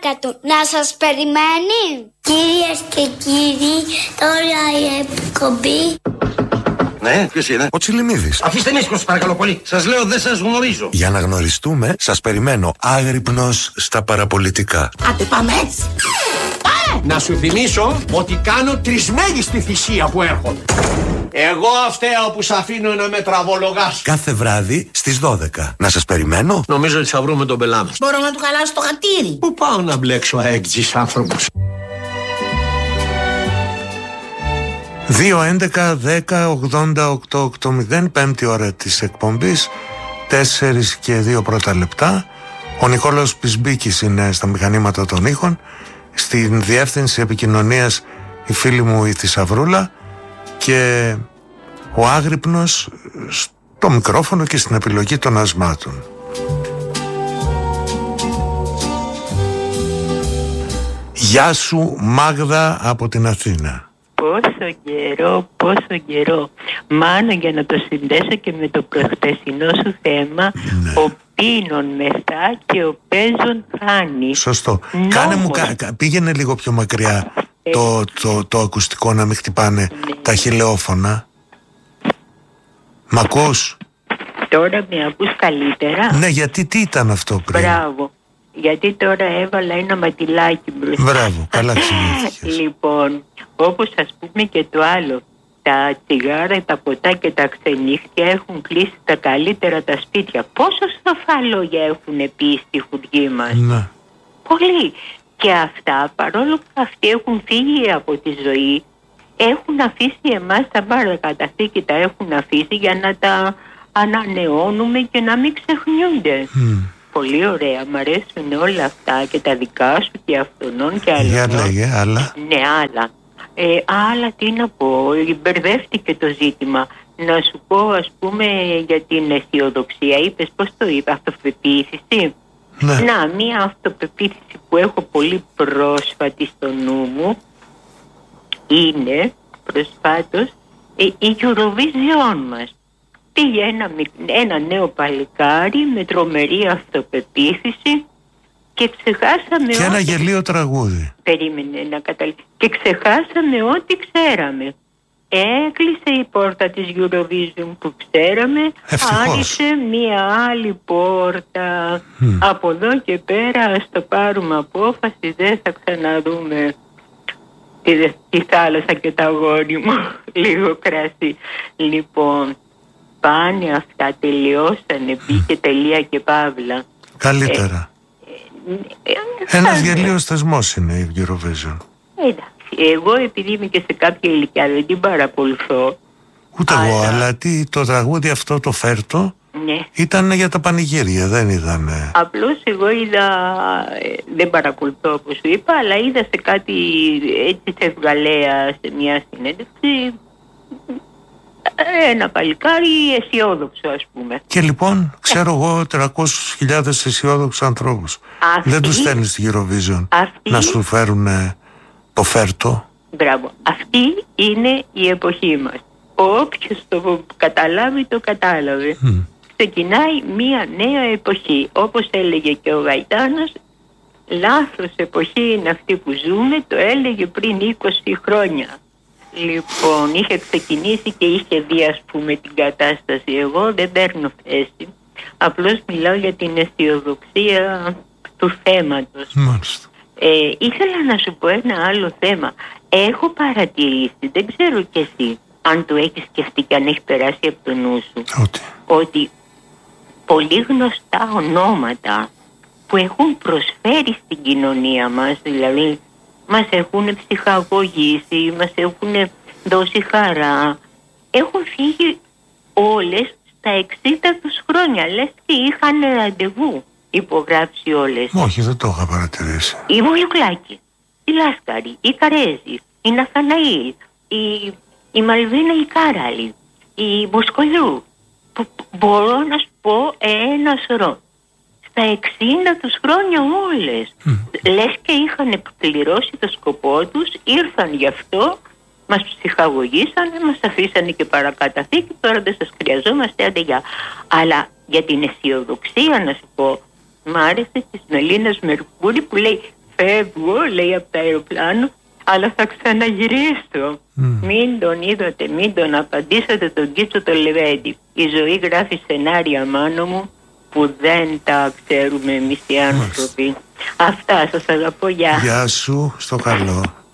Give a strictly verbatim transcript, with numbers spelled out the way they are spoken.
γυναίκα του να σας περιμένει. Κυρίες και κύριοι, τώρα η εκπομπή. Ναι, ποιος είναι? Ο Τσιλιμίδης. Αφήστε με ήσυχο, παρακαλώ πολύ. Σας λέω, δεν σας γνωρίζω. Για να γνωριστούμε, σας περιμένω άγρυπνος στα παραπολιτικά. Άντε πάμε έτσι. Να σου θυμίσω ότι κάνω τρισμέγιστη θυσία που έρχονται. Εγώ φταίω που σ' αφήνω να με τραβολογάς. Κάθε βράδυ στις δώδεκα. Να σας περιμένω. Νομίζω ότι θα βρούμε τον πελά μας. Μπορώ να του χαλάσω το χατήρι. Πού πάω να μπλέξω αέκτζης άνθρωπος. δύο έντεκα δέκα ογδόντα οκτώ ογδόντα, πέμπτη ώρα της εκπομπής, τέσσερις και δύο πρώτα λεπτά. Ο Νικόλαος Πισμπίκης είναι στα μηχανήματα των ήχων. Στην διεύθυνση επικοινωνίας η φίλη μου η Θησαυρούλα και ο Άγρυπνος στο μικρόφωνο και στην επιλογή των ασμάτων. Γεια σου Μάγδα από την Αθήνα. Πόσο καιρό, πόσο καιρό. Μάνα, για να το συνδέσω και με το προχτεσινό σου θέμα, ναι. Ο πίνων μεθά και ο παίζων χάνει. Σωστό. Νόμος. Κάνε μου, πήγαινε λίγο πιο μακριά ε. το, το, το ακουστικό, να μην χτυπάνε ναι. τα χιλεόφωνα. Μ' ακούς? Τώρα με ακούς καλύτερα? Ναι, γιατί τι ήταν αυτό πριν? Μπράβο. Γιατί τώρα έβαλα ένα ματιλάκι μπροστά. Μπράβο, καλά ξηγήθηκες. Λοιπόν, όπως ας πούμε και το άλλο, τα τσιγάρα, τα ποτά και τα ξενύχτια έχουν κλείσει τα καλύτερα τα σπίτια. Πόσο στοφαλόγια έχουν πει στη χουριή μας. Ναι. Πολύ. Και αυτά, παρόλο που αυτοί έχουν φύγει από τη ζωή, έχουν αφήσει εμάς τα μπάρα καταθήκη, τα έχουν αφήσει για να τα ανανεώνουμε και να μην ξεχνιούνται. Mm. Πολύ ωραία, μ' αρέσουν όλα αυτά και τα δικά σου και αυτονών και άλλα. Για λέγε, άλλα. Ναι, άλλα. Ε, άλλα τι να πω, μπερδεύτηκε το ζήτημα. Να σου πω, ας πούμε, για την αισιοδοξία. Είπες, πώς το είπα, αυτοπεποίθηση. Ναι. Να, μία αυτοπεποίθηση που έχω πολύ πρόσφατη στο νου μου είναι προσφάτως η Eurovision μας. Πήγε ένα, ένα νέο παλικάρι με τρομερή αυτοπεποίθηση και ξεχάσαμε... Και ένα ό,τι... γελίο τραγούδι. Περίμενε να καταλήξει. Και ξεχάσαμε ό,τι ξέραμε. Έκλεισε η πόρτα της Eurovision που ξέραμε. Ευτυχώς. Άρχισε μία άλλη πόρτα. Mm. Από εδώ και πέρα ας το πάρουμε απόφαση. Δεν θα ξαναδούμε τη, τη θάλασσα και τα αγόρι μου. Λίγο κρασί. Λοιπόν... Πάνε αυτά, τελειώσανε, μπήκε τελεία και παύλα. Καλύτερα. Ε, ε, ε, Ένας γελίος θεσμός είναι η Eurovision. Εντάξει, εγώ επειδή είμαι και σε κάποια ηλικία δεν την παρακολουθώ. Ούτε αλλά... εγώ, αλλά τι, το τραγούδι αυτό το φέρτο ναι. ήταν για τα πανηγύρια, δεν ήταν... Απλώς εγώ είδα, δεν παρακολουθώ όπως σου είπα, αλλά είδα σε κάτι έτσι σε βγαλέα, σε μια συνέντευξη... Ένα παλικάρι αισιόδοξο, ας πούμε. Και λοιπόν, ξέρω εγώ τριακόσιες χιλιάδες αισιόδοξους ανθρώπους. Αυτή, δεν τους στέλνεις στη Eurovision αυτή, να σου φέρουν το φέρτο. Μπράβο. Αυτή είναι η εποχή μας. Όποιος το καταλάβει, το κατάλαβε. Mm. Ξεκινάει μία νέα εποχή. Όπως έλεγε και ο Γαϊτάνος, λάθος εποχή είναι αυτή που ζούμε, το έλεγε πριν είκοσι χρόνια. Λοιπόν, είχε ξεκινήσει και είχε δει, ας πούμε, την κατάσταση. Εγώ δεν παίρνω θέση. Απλώς μιλάω για την αισιοδοξία του θέματος. Μάλιστα. Ε, ήθελα να σου πω ένα άλλο θέμα. Έχω παρατηρήσει, δεν ξέρω κι εσύ, αν το έχεις σκεφτεί και αν έχει περάσει από το νου σου, ότι, ότι πολύ γνωστά ονόματα που έχουν προσφέρει στην κοινωνία μας, δηλαδή μας έχουν ψυχαγωγήσει, μας έχουν δώσει χαρά, έχουν φύγει όλες στα εξήντα τους χρόνια. Λες και είχαν ραντεβού υπογράψει όλες. Όχι, δεν το είχα παρατηρήσει. Η Βουλιουκλάκη, η Λάσκαρη, η Καρέζη, η Ναθαναήλ, η, η Μαλβίνα η Κάραλη, η Μποσκολιού. Μπορώ να σου πω ένα σωρό. Στα εξήντα τους χρόνια όλες. Mm. Λες και είχαν εκπληρώσει το σκοπό τους, ήρθαν γι' αυτό, μας ψυχαγωγήσανε, μας αφήσανε και παρακαταθήκη, τώρα δεν σας χρειαζόμαστε, άντε γεια. Αλλά για την αισιοδοξία να σου πω, μ' άρεσε της Μελίνας Μερκούρη που λέει φεύγω, λέει, από το αεροπλάνο, αλλά θα ξαναγυρίσω. Mm. Μην τον είδατε, μην τον απαντήσατε τον Κίτσο το Λεβέντη. Η ζωή γράφει σενάρια, μάνο μου, που δεν τα ξέρουμε εμείς οι άνθρωποι. Αυτά, σας αγαπώ, γεια. Γεια σου, στο καλό.